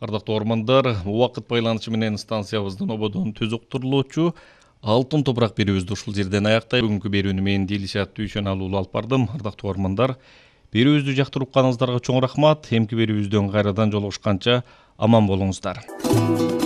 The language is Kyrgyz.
Ардактуу ормандар, убакыт байланышы менен станциябыздын ободон төз уктурулуучу алтын топурак берүүбүздү ушул жерден аяктай. Бүгүнкү берүүнү мен Дилишат Дүйшөн уулу алып бардым. Ардактуу ормандар, берүүбүздү жактырып укканыңыздарга чоң рахмат. Эмки берүүбүздөн кайрадан жолугушканча аман болуңуздар.